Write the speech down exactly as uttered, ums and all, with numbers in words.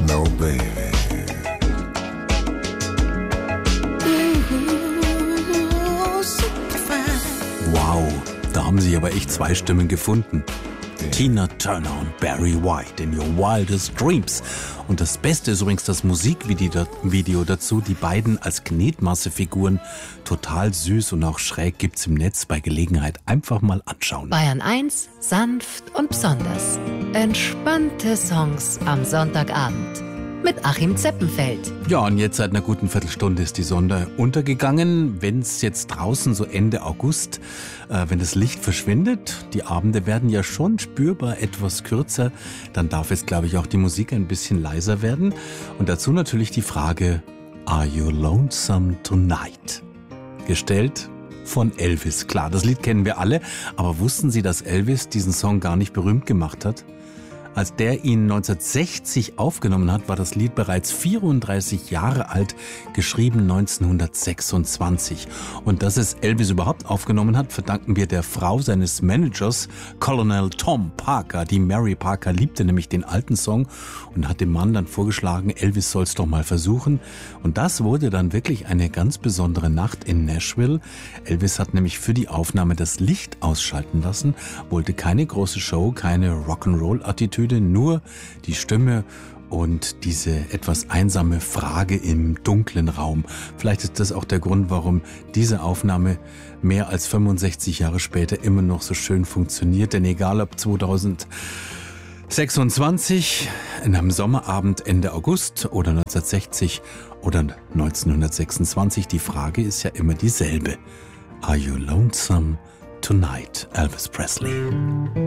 no baby. Wow, da haben sich aber echt zwei Stimmen gefunden. Tina Turner und Barry White in Your Wildest Dreams. Und das Beste ist übrigens das Musikvideo dazu. Die beiden als Knetmassefiguren. Total süß und auch schräg, gibt's im Netz, bei Gelegenheit einfach mal anschauen. Bayern eins, sanft und besonders. Entspannte Songs am Sonntagabend. Mit Achim Zeppenfeld. Ja, und jetzt seit einer guten Viertelstunde ist die Sonne untergegangen. Wenn es jetzt draußen so Ende August, äh, wenn das Licht verschwindet, die Abende werden ja schon spürbar etwas kürzer, dann darf es, glaube ich, auch die Musik ein bisschen leiser werden. Und dazu natürlich die Frage, Are you lonesome tonight? Gestellt von Elvis. Klar, das Lied kennen wir alle, aber wussten Sie, dass Elvis diesen Song gar nicht berühmt gemacht hat? Als der ihn neunzehnhundertsechzig aufgenommen hat, war das Lied bereits vierunddreißig Jahre alt, geschrieben neunzehnhundertsechsundzwanzig. Und dass es Elvis überhaupt aufgenommen hat, verdanken wir der Frau seines Managers, Colonel Tom Parker. Die Mary Parker liebte nämlich den alten Song und hat dem Mann dann vorgeschlagen, Elvis soll's doch mal versuchen. Und das wurde dann wirklich eine ganz besondere Nacht in Nashville. Elvis hat nämlich für die Aufnahme das Licht ausschalten lassen, wollte keine große Show, keine Rock'n'Roll-Attitüde, nur die Stimme und diese etwas einsame Frage im dunklen Raum. Vielleicht ist das auch der Grund, warum diese Aufnahme mehr als fünfundsechzig Jahre später immer noch so schön funktioniert. Denn egal ob zweitausendsechsundzwanzig, in einem Sommerabend Ende August oder neunzehnhundertsechzig oder neunzehnhundertsechsundzwanzig, die Frage ist ja immer dieselbe. Are you lonesome tonight, Elvis Presley?